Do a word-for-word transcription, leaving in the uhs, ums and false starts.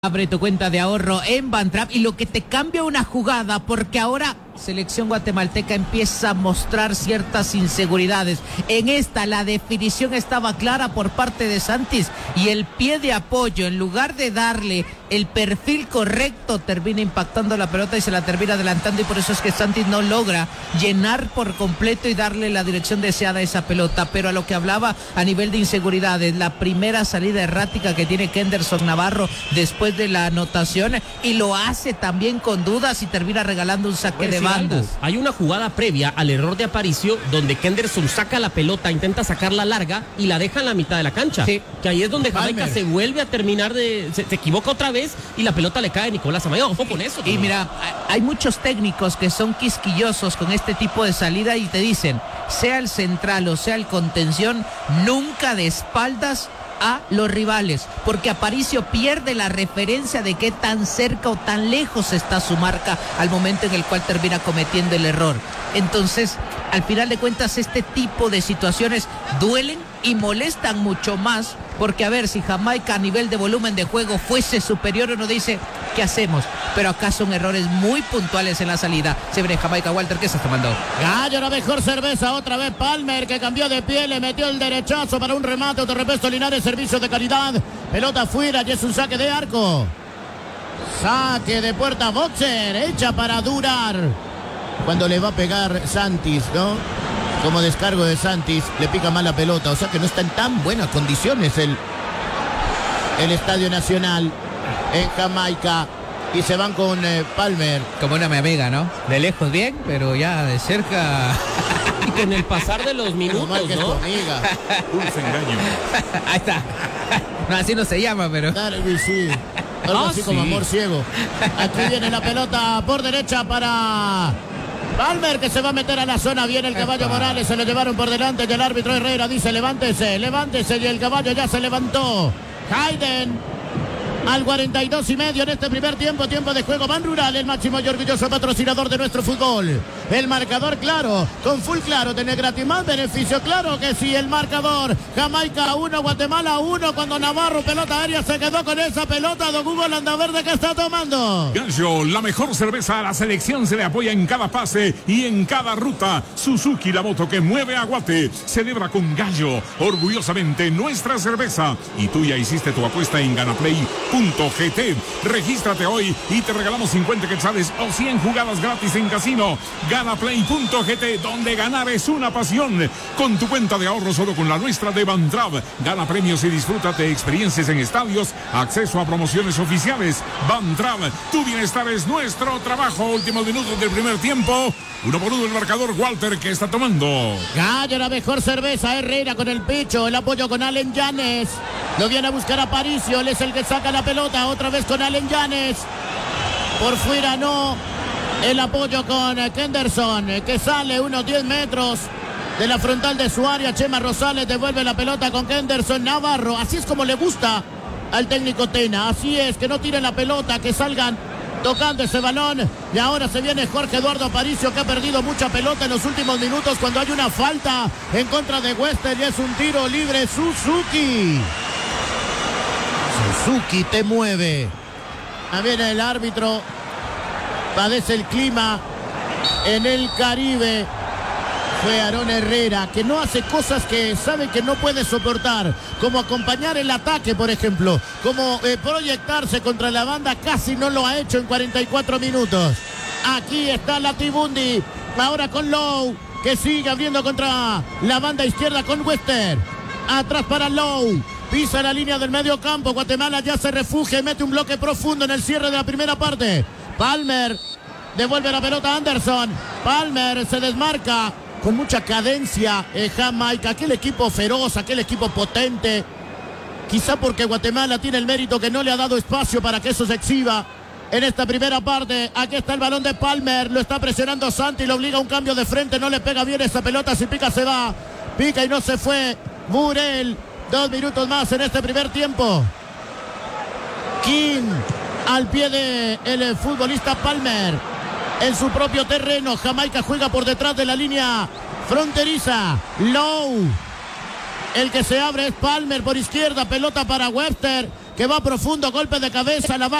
Abre tu cuenta de ahorro en Bantrap y lo que te cambia una jugada, porque ahora selección guatemalteca empieza a mostrar ciertas inseguridades. En esta la definición estaba clara por parte de Santis y el pie de apoyo, en lugar de darle el perfil correcto, termina impactando la pelota y se la termina adelantando, y por eso es que Santis no logra llenar por completo y darle la dirección deseada a esa pelota. Pero a lo que hablaba a nivel de inseguridades, la primera salida errática que tiene Kenderson Navarro después de la anotación, y lo hace también con dudas y termina regalando un saque de bandas. Algo. Hay una jugada previa al error de Aparicio donde Kenderson saca la pelota, intenta sacarla larga y la deja en la mitad de la cancha. Sí. Que ahí es donde Jamaica se vuelve a terminar de... Se, se equivoca otra vez y la pelota le cae a Nicolás Amaya. Ojo con eso. Y mira, hay muchos técnicos que son quisquillosos con este tipo de salida y te dicen, sea el central o sea el contención, nunca de espaldas a los rivales, porque Aparicio pierde la referencia de qué tan cerca o tan lejos está su marca al momento en el cual termina cometiendo el error. Entonces, al final de cuentas, este tipo de situaciones duelen y molestan mucho más, porque a ver, si Jamaica a nivel de volumen de juego fuese superior, uno dice, ¿qué hacemos? Pero acá son errores muy puntuales en la salida. Se viene Jamaica. Walter, ¿qué estás tomando? Gallo, la mejor cerveza, otra vez Palmer, que cambió de pie, le metió el derechazo para un remate, otro repuesto Linares, servicio de calidad, pelota afuera y es un saque de arco. Saque de puerta, Boxer, hecha para durar. Cuando le va a pegar Santis, ¿no? Como descargo de Santis, le pica mal la pelota, o sea que no está en tan buenas condiciones el, el Estadio Nacional en Jamaica. Y se van con eh, Palmer. Como una mi amiga, ¿no? De lejos bien, pero ya de cerca... Y que en el pasar de los minutos, ¿no? Es tu amiga. Dulce engaño. Ahí está. No, así no se llama, pero... Claro, sí. Algo Ah, así sí. como amor ciego. Aquí viene la pelota por derecha para... Palmer, que se va a meter a la zona. Viene el caballo Epa. Morales, se lo llevaron por delante y el árbitro Herrera dice levántese, levántese, y el caballo ya se levantó. Hayden al cuarenta y dos y medio en este primer tiempo, tiempo de juego. Ban Rural, el máximo y orgulloso patrocinador de nuestro fútbol. El marcador claro, con full claro, tener gratis más beneficio, claro que sí. El marcador, Jamaica uno, Guatemala uno, cuando Navarro, pelota aérea, se quedó con esa pelota. Don Hugo Landaverde, que está tomando. Gallo, la mejor cerveza a la selección, se le apoya en cada pase y en cada ruta. Suzuki, la moto que mueve a Guate, celebra con Gallo, orgullosamente nuestra cerveza. Y tú ya hiciste tu apuesta en Ganaplay punto g t. Regístrate hoy y te regalamos cincuenta quetzales o cien jugadas gratis en casino. Ganaplay punto g t, donde ganar es una pasión. Con tu cuenta de ahorro, solo con la nuestra de Bantrap, gana premios y disfrútate experiencias en estadios, acceso a promociones oficiales. Bantrap, tu bienestar es nuestro trabajo. Últimos minutos del primer tiempo. Uno por uno el marcador. Walter, que está tomando. Gallo, la mejor cerveza, Herrera con el pecho, el apoyo con Allen Llanes. Lo viene a buscar Aparicio, él es el que saca la pelota, otra vez con Allen Llanes. Por fuera no, el apoyo con Kenderson, que sale unos diez metros de la frontal de su área. Chema Rosales devuelve la pelota con Kenderson. Navarro, así es como le gusta al técnico Tena, así es, que no tiren la pelota, que salgan tocando ese balón. Y ahora se viene Jorge Eduardo Aparicio, que ha perdido mucha pelota en los últimos minutos cuando hay una falta en contra de Wester y es un tiro libre. Suzuki Suzuki te mueve. Ahí viene el árbitro. Padece el clima en el Caribe. Fue Aarón Herrera, que no hace cosas que sabe que no puede soportar, como acompañar el ataque, por ejemplo, como eh, proyectarse contra la banda. Casi no lo ha hecho en cuarenta y cuatro minutos. Aquí está Latibundi, ahora con Lowe, que sigue abriendo contra la banda izquierda con Wester. Atrás para Lowe, pisa la línea del medio campo. Guatemala ya se refugia y mete un bloque profundo en el cierre de la primera parte. Palmer devuelve la pelota a Anderson. Palmer se desmarca con mucha cadencia en Jamaica, aquel equipo feroz, aquel equipo potente. Quizá porque Guatemala tiene el mérito que no le ha dado espacio para que eso se exhiba en esta primera parte. Aquí está el balón de Palmer, lo está presionando Santi, lo obliga a un cambio de frente, no le pega bien esa pelota, si pica se va, pica y no se fue. Murel, dos minutos más en este primer tiempo. King al pie de el futbolista Palmer en su propio terreno. Jamaica juega por detrás de la línea fronteriza. Lowe, el que se abre es Palmer por izquierda, pelota para Webster. que va profundo, golpe de cabeza, la